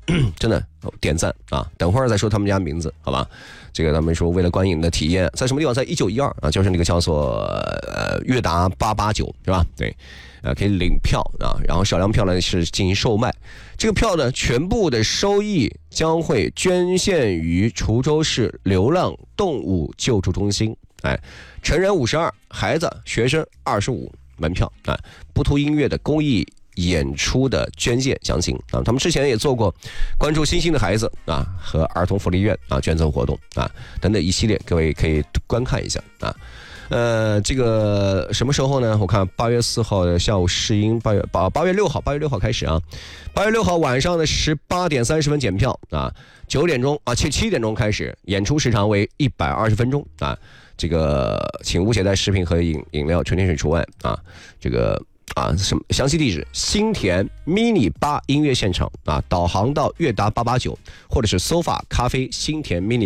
真的点赞啊！等会儿再说他们家名字，好吧？这个他们说为了观影的体验，在什么地方？在1912啊，就是那个叫做悦达889是吧？对，可以领票啊，然后少量票呢是进行售卖。这个票呢，全部的收益将会捐献于滁州市流浪动物救助中心。成人52，孩子学生25，门票啊，不图音乐的公益演出的捐献详情啊，他们之前也做过关注星星的孩子啊和儿童福利院啊捐赠活动啊等等一系列，各位可以观看一下啊。这个什么时候呢？我看8月4号的下午试音，8月6号开始啊，8月6号晚上的18点30分检票啊，9点钟啊7点钟开始，演出时长为120分钟啊。这个请勿携带食品和饮料，纯天水除外啊。这个什么详细地址？新田 mini 8音乐现场啊，导航到悦达889，或者是 sofa 咖啡新田 mini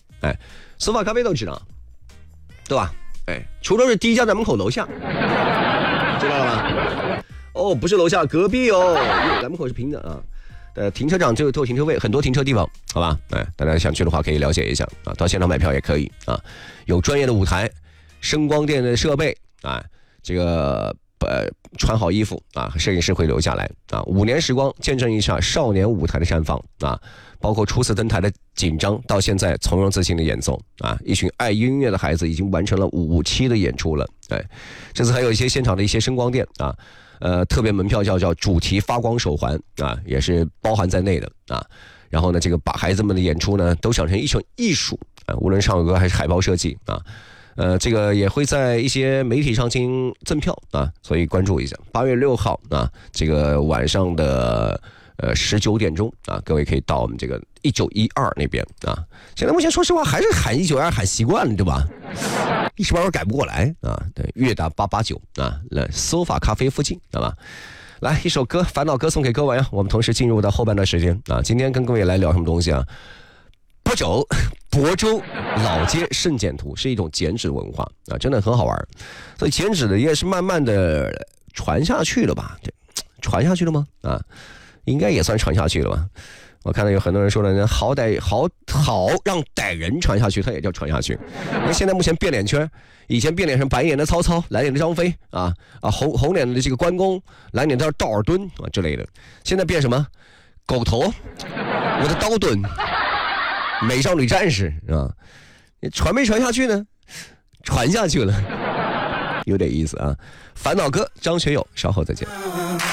8。sofa 咖啡都知道，对吧？滁州是第一家在门口楼下，知道了吗？哦，不是楼下，隔壁哦，咱门口是平的啊。停车场就有停车位，很多停车地方，好吧？大家想去的话可以了解一下啊，到现场买票也可以啊。有专业的舞台，声光电的设备啊，这个穿好衣服啊，摄影师会留下来啊。5年时光，见证一下少年舞台的绽放啊，包括初次登台的紧张，到现在从容自信的演奏啊。一群爱音乐的孩子已经完成了5期的演出了。这次还有一些现场的一些声光电啊。特别门票叫主题发光手环啊，也是包含在内的啊。然后呢，这个把孩子们的演出呢都想成一种艺术啊，无论唱歌还是海报设计啊。这个也会在一些媒体上进行赠票啊，所以关注一下。8月6号啊，这个晚上的19点钟啊，各位可以到我们这个1912那边啊。现在目前说实话还是喊1912喊习惯了，对吧？一时半会儿改不过来啊。对，悦达889啊，sofa 咖啡附近，好吧？来一首歌，烦恼歌送给各位啊。我们同时进入到后半段时间啊，今天跟各位来聊什么东西啊？亳州老街肾减图是一种减脂文化啊，真的很好玩。所以减脂的也是慢慢的传下去了吧？传下去了吗？啊，应该也算传下去了吧。我看到有很多人说了，好让歹人传下去，他也叫传下去。因为现在目前变脸圈，以前变脸成白脸的曹操，蓝脸的张飞啊，红脸的这个关公，蓝脸的道尔顿啊之类的。现在变什么？狗头，我的刀盾，美少女战士啊，传没传下去呢？传下去了，有点意思啊。烦恼哥张学友，稍后再见。